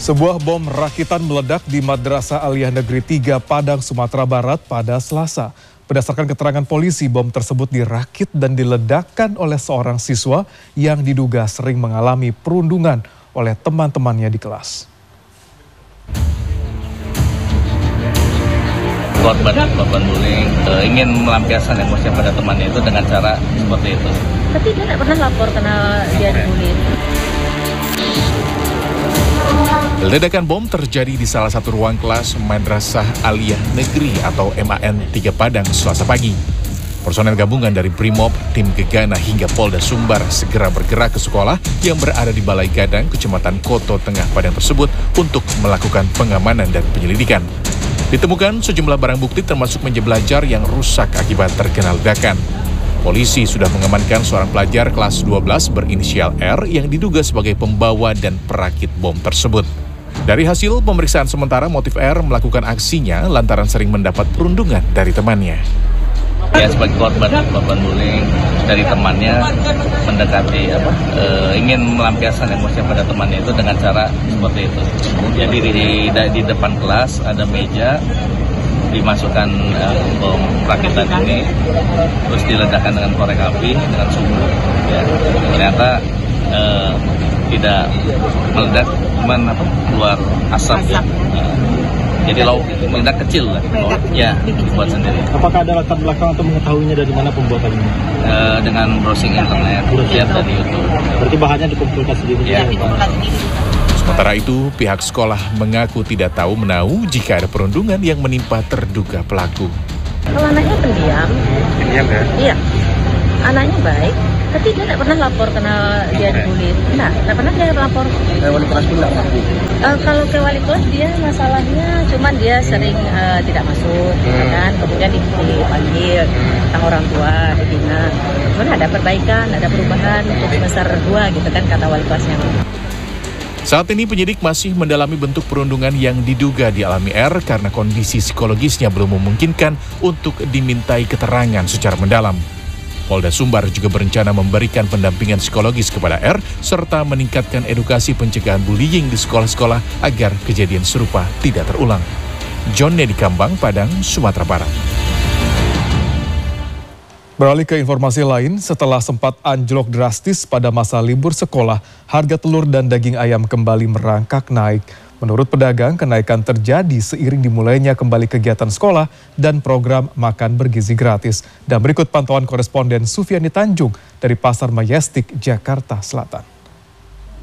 Sebuah bom rakitan meledak di Madrasah Aliyah Negeri 3 Padang, Sumatera Barat pada Selasa. Berdasarkan keterangan polisi, bom tersebut dirakit dan diledakkan oleh seorang siswa yang diduga sering mengalami perundungan oleh teman-temannya di kelas. Korban bullying ingin melampiaskan emosi pada temannya itu dengan cara seperti itu. Tapi dia tidak pernah lapor karena dia dibully. Ledakan bom terjadi di salah satu ruang kelas Madrasah Aliyah Negeri atau MAN 3 Padang Selasa pagi. Personel gabungan dari Brimob, tim Gegana hingga Polda Sumbar segera bergerak ke sekolah yang berada di Balai Gadang, Kecamatan Koto Tengah Padang tersebut untuk melakukan pengamanan dan penyelidikan. Ditemukan sejumlah barang bukti termasuk meja belajar yang rusak akibat terkena ledakan. Polisi sudah mengamankan seorang pelajar kelas 12 berinisial R yang diduga sebagai pembawa dan perakit bom tersebut. Dari hasil pemeriksaan sementara, motif R melakukan aksinya lantaran sering mendapat perundungan dari temannya. Ya, sebagai korban bullying dari temannya mendekati ingin melampiaskan emosi pada temannya itu dengan cara seperti itu. Jadi di depan kelas ada meja, dimasukkan bom rakitan ini, terus diledakkan dengan korek api dengan sumbu. Ya, ternyata tidak meledak, cuman keluar asap. Ya. Jadi meledak kecil lah. Ya, dibuat sendiri. Apakah ada latar belakang atau mengetahuinya dari mana pembuatannya? Dengan browsing internet, lihat dari YouTube. Berarti bahannya dikumpulkan sendiri. Ya. Sementara itu, pihak sekolah mengaku tidak tahu menahu jika ada perundungan yang menimpa terduga pelaku. Kalau anaknya pendiam. Pendiam ya? Iya, anaknya baik, tapi dia tidak pernah lapor karena dia dibully. Tidak pernah dia lapor. Wali kelas pun tidak ngaku. Kalau ke wali kelas dia masalahnya cuman dia sering tidak masuk, kan? Kemudian dipanggil tentang orang tua, dibina. Cuman ada perbaikan, ada perubahan untuk semester 2 gitu kan kata wali kelasnya. Saat ini penyidik masih mendalami bentuk perundungan yang diduga dialami R karena kondisi psikologisnya belum memungkinkan untuk dimintai keterangan secara mendalam. Polda Sumbar juga berencana memberikan pendampingan psikologis kepada R serta meningkatkan edukasi pencegahan bullying di sekolah-sekolah agar kejadian serupa tidak terulang. John Nedi Kambang, Padang, Sumatera Barat. Beralih ke informasi lain, setelah sempat anjlok drastis pada masa libur sekolah, harga telur dan daging ayam kembali merangkak naik. Menurut pedagang, kenaikan terjadi seiring dimulainya kembali kegiatan sekolah dan program makan bergizi gratis. Dan berikut pantauan koresponden Sufiani Tanjung dari Pasar Majestic, Jakarta Selatan.